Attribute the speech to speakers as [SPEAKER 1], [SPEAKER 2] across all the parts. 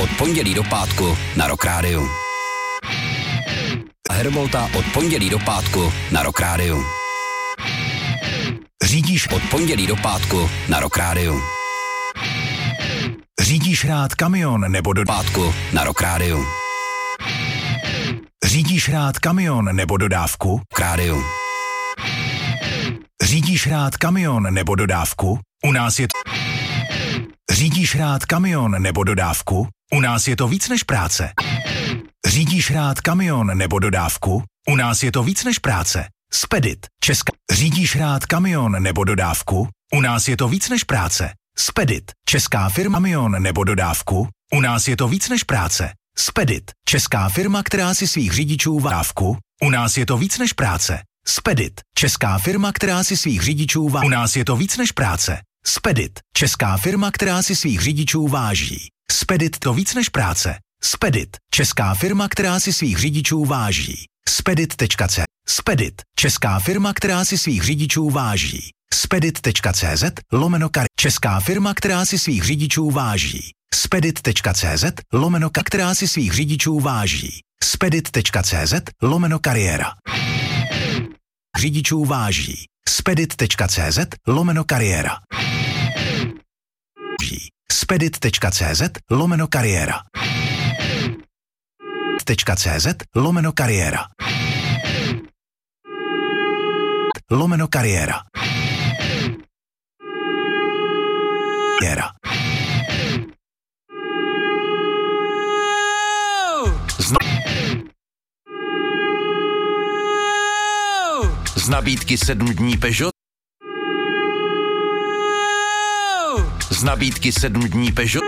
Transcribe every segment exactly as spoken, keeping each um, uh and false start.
[SPEAKER 1] od pondělí do pátku na Rock Radio. Herbolta od pondělí do pátku na Rock Radio. Řídíš od pondělí do pátku na Rock Radio. Řídíš rád kamion nebo do pátku na Rock Radio. Řídíš rád kamion nebo dodávku k rádiu. Řídíš rád kamion nebo dodávku? U nás je t... Řídíš rád kamion nebo dodávku? U nás je to víc než práce. Řídíš rád kamion nebo dodávku? U nás je to víc než práce. Spedit, Česká. Řídíš rád kamion nebo dodávku? U nás je to víc než práce. Spedit, česká firma. Kamion nebo dodávku? U nás je to víc než práce. Spedit, česká firma, která si svých řidičů dávku. U nás je to víc než práce. Spedit, česká firma, která si svých řidičů váží. U nás je to víc než práce. Spedit, česká firma, která si svých řidičů váží. Spedit to víc než práce. Spedit, česká firma, která si svých řidičů váží. Spedit tečka cé zet. Spedit, česká firma, která si svých řidičů váží. Spedit tečka cé zet lomeno kar. Česká firma, která si svých řidičů váží. Spedit tečka cé zet lomeno ka, která si svých řidičů váží. Spedit tečka cé zet lomeno kariéra. Řidičů váží. Spedit tečka cé zet lomeno kariéra. Spedit tečka cé zet lomeno kariéra. .cz lomeno kariéra. Lomeno kariéra. Kariéra. Zna... Z nabídky sedm dní Peugeot. Z nabídky sedm dní Peugeot.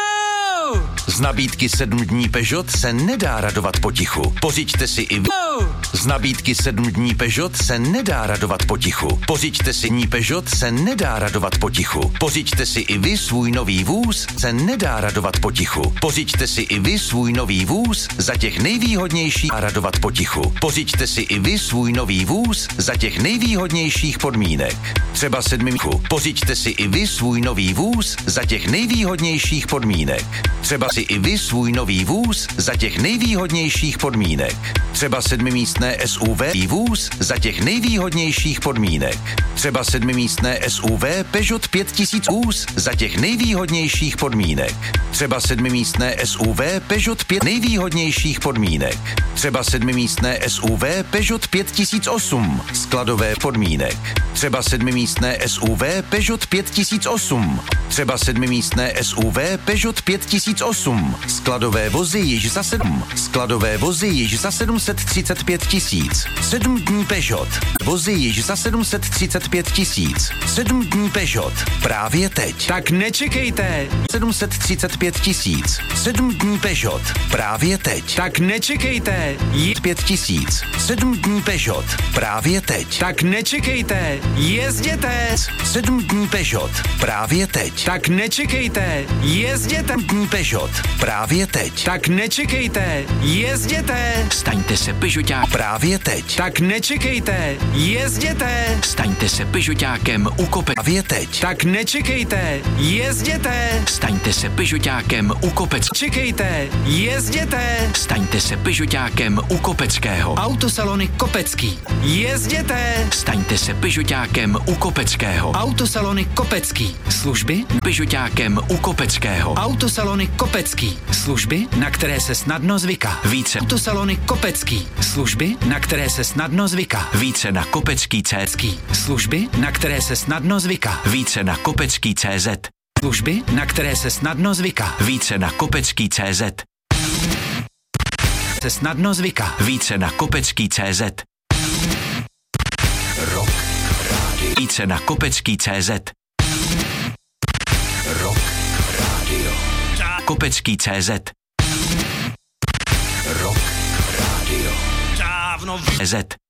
[SPEAKER 1] Z nabídky sedm dní Peugeot se nedá radovat potichu. Pořiďte si i vy. Z nabídky sedm dní Peugeot se nedá radovat potichu. Pořiďte si dní Peugeot se nedá radovat potichu. Pořiďte si i vy svůj nový vůz se nedá radovat potichu. Pořiďte si i vy svůj nový vůz za těch nejvýhodnějších a radovat potichu. Pořiďte si i vy svůj nový vůz za těch nejvýhodnějších podmínek. Třeba sedmimku. Pořiďte si i vy svůj nový vůz za těch nejvýhodnějších podmínek. Třeba si i vy svůj nový vůz za těch nejvýhodnějších podmínek. Třeba sedmimístné S U V vůz za těch nejvýhodnějších podmínek. Třeba sedmimístné S U V Peugeot pět tisíc vůz za těch nejvýhodnějších podmínek. Třeba sedmimístné S U V Peugeot pět nejvýhodnějších podmínek. Třeba sedmimístné S U V Peugeot pět tisíc osm skladové podmínek. Třeba sedmimístné S U V Peugeot pět tisíc osm. Třeba sedmimístné S U V Peugeot pět tisíc osm. Skladové vozy již za sedm. Skladové vozy již za sedm set třicet pět tisíc. Sedm dní Peugeot. Vozy již za sedm set třicet pět tisíc. Sedm dní Peugeot. Právě teď.
[SPEAKER 2] Tak nečekejte.
[SPEAKER 1] sedm set třicet pět tisíc. Sedm dní Peugeot. Právě teď.
[SPEAKER 2] Tak nečekejte.
[SPEAKER 1] Je pět tisíc. Sedm dní Peugeot. Právě teď.
[SPEAKER 2] Tak nečekejte. Jezděte.
[SPEAKER 1] Sedm dní Peugeot. Právě teď.
[SPEAKER 2] Tak nečekejte. Jezděte.
[SPEAKER 1] Dní Peugeot. Právě teď.
[SPEAKER 2] Tak nečekejte. Jezděte.
[SPEAKER 1] Staňte se Peugeoták právě teď.
[SPEAKER 2] Tak nečekejte. Jezděte.
[SPEAKER 1] Staňte se Peugeotákem u Kope právě teď.
[SPEAKER 2] Tak nečekejte. Jezděte.
[SPEAKER 1] Staňte se Peugeotákem u Kopec.
[SPEAKER 2] Čekejte. Jezděte.
[SPEAKER 1] Staňte se Peugeotákem u Kopeckého.
[SPEAKER 2] Autosalony Kopecký. Jezděte.
[SPEAKER 1] Staňte se Peugeotákem u Kopeckého.
[SPEAKER 2] Autosalony Kopecký. Služby
[SPEAKER 1] Peugeotákem u Kopeckého.
[SPEAKER 2] Autosalony Kopecký. Služby, na které se snadno zvyká.
[SPEAKER 1] Více
[SPEAKER 2] Autosalony Kopecký. Služby, na které se snadno zvyká.
[SPEAKER 1] Více na kopecký tečka cé zet.
[SPEAKER 2] Služby, na které se snadno zvyká.
[SPEAKER 1] Více na kopecký tečka cé zet.
[SPEAKER 2] Služby, na které se snadno zvyká.
[SPEAKER 1] Více na kopecký tečka cé zet.
[SPEAKER 2] Se snadno zvyká.
[SPEAKER 1] Více na kopecký tečka cé zet. Rock Radio. Více na kopecký tečka cé zet. Rock Radio. Kopecký tečka cé zet. Rock Radio. Dávno Z.